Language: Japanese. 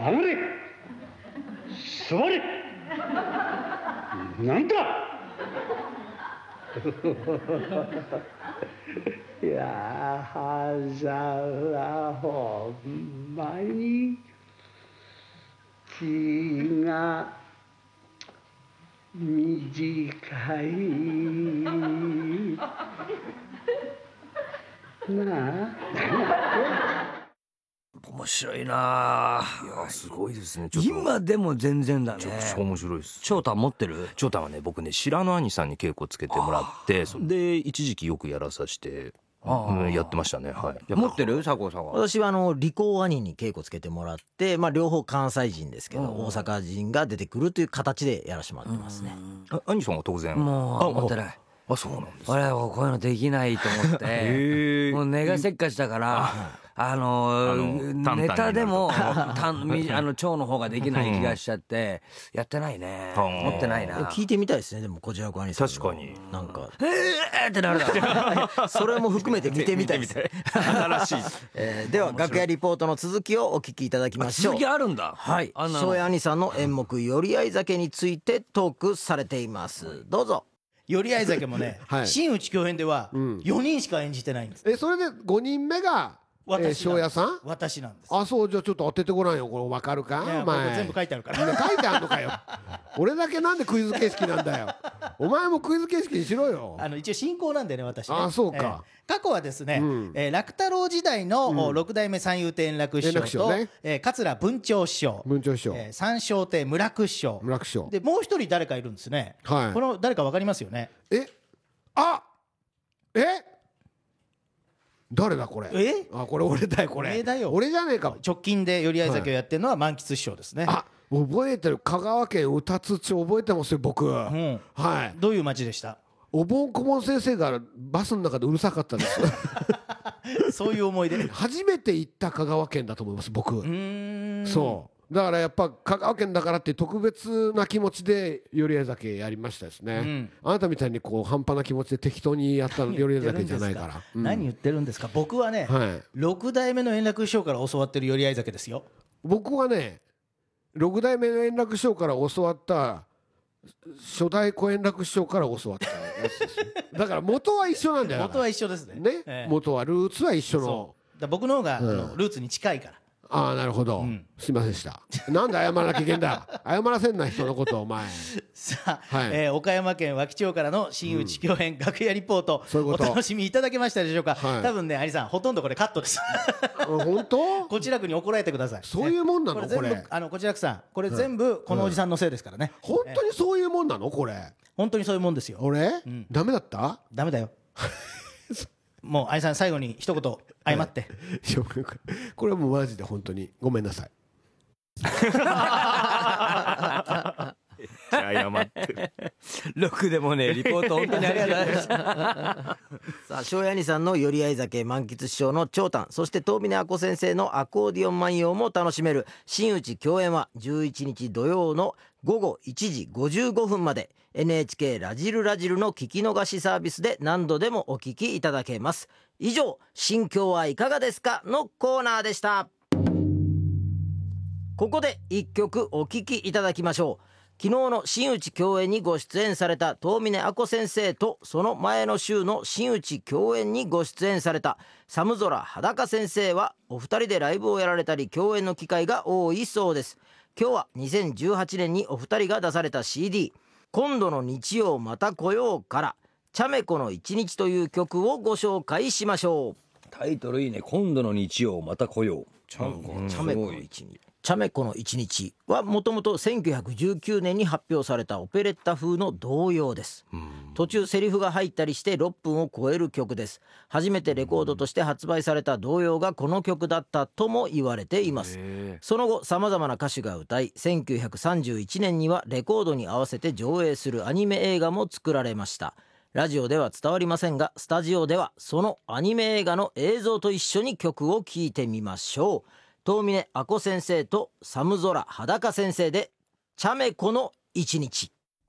上がれ、座れ、なんだ。いやはざはほんまに気が短いなあ。 面白いな。 いやすごいですね。ちょっと今でも全然だね。 超面白いです。 長短持ってる？ 長短はね、僕ね白野兄さんに稽古つけてもらって、で一時期よくやらさせてやってましたね。はい。 持ってる？佐藤さんは？ 私はリコ兄に稽古つけてもらって、両方関西人ですけど、大阪人が出てくるという形でやらせてもらってますね。 兄さんは当然もう持ってない。 そうなんです。 俺はこういうのできないと思ってもう根がせっかちだからネタでも腸の方ができない気がしちゃってやってないね。持ってないな。 聞いてみたいですね。でもこちらこ兄さん確かになんかってなるだろそれも含めて見てみたいです新しいでは楽屋リポートの続きをお聞きいただきましょう。 続きあるんだ。 はい。庄屋兄さんの演目寄り合い酒についてトークされています。どうぞ。 寄り合い酒もね、真打ち狂変では4人しか演じてないんです。 それで5人目が庄屋さん？ 私なんです。 そう、じゃあちょっと当ててごらんよ。これ分かるか？ いや、これ全部書いてあるから。 書いてあるのかよ。俺だけなんでクイズ形式なんだよ。お前もクイズ形式にしろよ。 一応進行なんでね、私ね。 そうか。 過去はですね、楽太郎時代の六代目三遊亭円楽師匠と桂文鳥師匠、三笑亭村久師匠で、もう一人誰かいるんですね。この誰か分かりますよね？ 誰だこれ？これ俺だよ。これ俺じゃねえか。 直近で寄り合い酒をやってるのは満喫師匠ですね。 覚えてる。香川県宇多津町覚えてますよ僕。はい。 どういう町でした？お盆顧問先生がバスの中でうるさかったですそういう思い出。 初めて行った香川県だと思います僕。そうだからやっぱ香川県だからって特別な気持ちで寄り合い酒やりましたですね。あなたみたいにこう半端な気持ちで適当にやった寄り合い酒じゃないから。 何言ってるんですか。僕はね、6代目の円楽師匠から教わってる寄り合い酒ですよ。 僕はね6代目の円楽師匠から教わった初代小円楽師匠から教わったやつですだから元は一緒なんだよ。 元は一緒ですね。 元はルーツは一緒の。 僕の方がルーツに近いから。 なるほど、すいませんでした。なんで謝らなきゃいけんだ謝らせんな人のことお前。 さあ、岡山県和気町からの真打ち狂変楽屋リポート、お楽しみいただけましたでしょうか？多分ね、有さんほとんどこれカットです本当？ こちらくに怒られてください。 そういうもんなのこれ？ こちらくさん、これ全部このおじさんのせいですからね。 本当にそういうもんなのこれ？ 本当にそういうもんですよ。 俺ダメだった？ ダメだよもう有さん最後に一言謝って。 これはもうマジで本当にごめんなさい謝ってる 6でもねリポート本当にありがとうございますさあ庄屋兄さんの寄り合い酒満喫師匠の長短、そして遠峰亜子先生のアコーディオン万葉も楽しめる真打ち狂演は11日土曜の午後1時55分まで NHK ラジルラジルの聞き逃しサービスで何度でもお聞きいただけます。以上、心境はいかがですかのコーナーでした。ここで一曲お聞きいただきましょう。昨日の真打ち狂演にご出演された遠峰亜子先生と、その前の週の真打ち狂演にご出演された寒空裸先生は、お二人でライブをやられたり共演の機会が多いそうです。今日は2018年にお二人が出された CD 今度の日曜また来ようからちゃめこの一日という曲をご紹介しましょう。 タイトルいいね。今度の日曜また来よう。 ちゃめこの一日。ちゃめこの一日はもともと1919年に発表されたオペレッタ風の童謡です。途中セリフが入ったりして6分を超える曲です。初めてレコードとして発売された童謡がこの曲だったとも言われています。その後さまざまな歌手が歌い、1931年にはレコードに合わせて上映するアニメ映画も作られました。ラジオでは伝わりませんが、スタジオではそのアニメ映画の映像と一緒に曲を聴いてみましょう。遠峰亜子先生と寒空裸先生でちゃめこの一日。